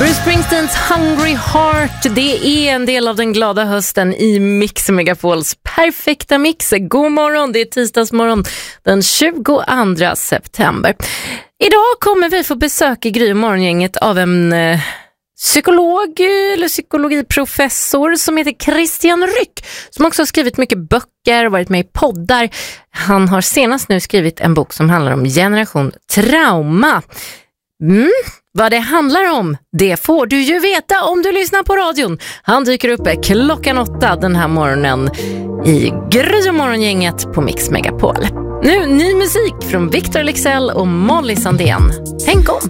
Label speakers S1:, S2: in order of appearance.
S1: Bruce Springsteens Hungry Heart, det är en del av den glada hösten i Mix Megapols perfekta mix. God morgon, det är tisdagsmorgon den 22 september. Idag kommer vi få besök i Gry morgongänget av en psykolog eller psykologiprofessor som heter Christian Ryck, som också har skrivit mycket böcker och varit med i poddar. Han har senast nu skrivit en bok som handlar om generation trauma. Vad det handlar om, det får du ju veta om du lyssnar på radion. Han dyker upp klockan 8 den här morgonen i Gry morgongänget på Mix Megapol. Nu ny musik från Victor Leksell och Molly Sandén. Tänk om!